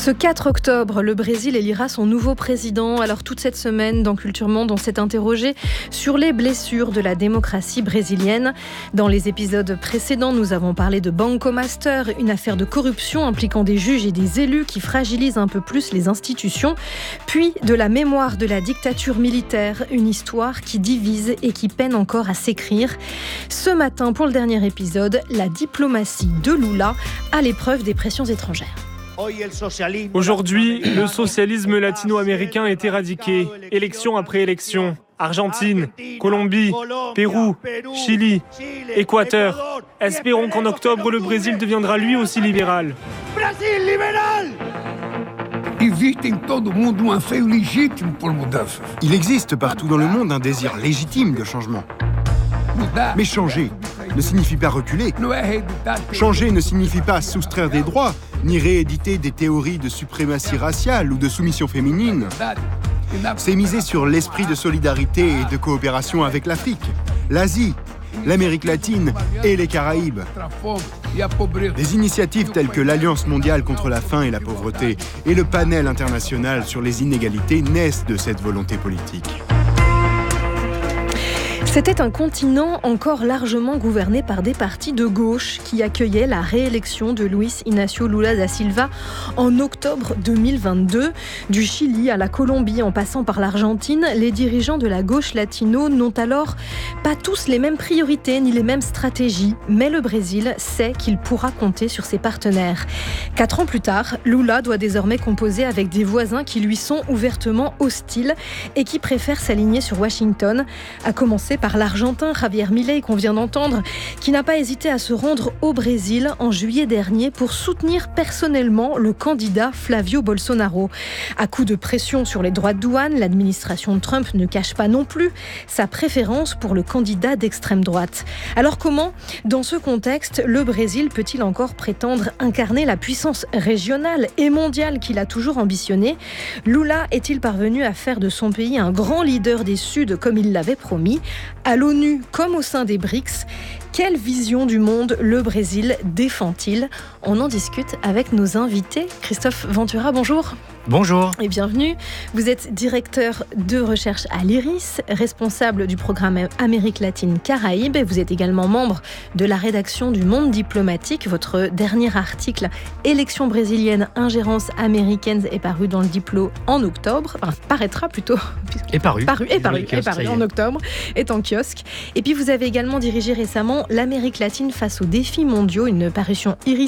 Ce 4 octobre, le Brésil élira son nouveau président. Alors toute cette semaine, dans Culture Monde, on s'est interrogé sur les blessures de la démocratie brésilienne. Dans les épisodes précédents, nous avons parlé de Banco Master, une affaire de corruption impliquant des juges et des élus qui fragilise un peu plus les institutions. Puis de la mémoire de la dictature militaire, une histoire qui divise et qui peine encore à s'écrire. Ce matin, pour le dernier épisode, la diplomatie de Lula à l'épreuve des pressions étrangères. Aujourd'hui, le socialisme latino-américain est éradiqué, élection après élection. Argentine, Colombie, Pérou, Chili, Équateur. Espérons qu'en octobre, le Brésil deviendra lui aussi libéral. Brasil libéral! Il existe partout dans le monde un désir légitime de changement. Mais changer ne signifie pas reculer. Changer ne signifie pas soustraire des droits, ni rééditer des théories de suprématie raciale ou de soumission féminine. C'est miser sur l'esprit de solidarité et de coopération avec l'Afrique, l'Asie, l'Amérique latine et les Caraïbes. Des initiatives telles que l'Alliance mondiale contre la faim et la pauvreté et le panel international sur les inégalités naissent de cette volonté politique. C'était un continent encore largement gouverné par des partis de gauche qui accueillaient la réélection de Luis Inácio Lula da Silva en octobre 2022. Du Chili à la Colombie en passant par l'Argentine, les dirigeants de la gauche latino n'ont alors pas tous les mêmes priorités ni les mêmes stratégies. Mais le Brésil sait qu'il pourra compter sur ses partenaires. 4 ans plus tard, Lula doit désormais composer avec des voisins qui lui sont ouvertement hostiles et qui préfèrent s'aligner sur Washington, à commencer par l'Argentin Javier Milei qu'on vient d'entendre, qui n'a pas hésité à se rendre au Brésil en juillet dernier pour soutenir personnellement le candidat Flavio Bolsonaro. À coup de pression sur les droits de douane, l'administration de Trump ne cache pas non plus sa préférence pour le candidat d'extrême droite. Alors comment, dans ce contexte, le Brésil peut-il encore prétendre incarner la puissance régionale et mondiale qu'il a toujours ambitionnée ? Lula est-il parvenu à faire de son pays un grand leader des Suds comme il l'avait promis ? À l'ONU comme au sein des BRICS, quelle vision du monde le Brésil défend-il ? On en discute avec nos invités. Christophe Ventura, bonjour. Bonjour. Et bienvenue. Vous êtes directeur de recherche à l'IRIS, responsable du programme Amérique latine Caraïbes. Et vous êtes également membre de la rédaction du Monde diplomatique. Votre dernier article, Élections brésiliennes, ingérence américaine, est paru dans le Diplo en octobre. Enfin, paraîtra plutôt. Est paru En octobre, est en kiosque. Et puis vous avez également dirigé récemment l'Amérique latine face aux défis mondiaux, une parution IRIS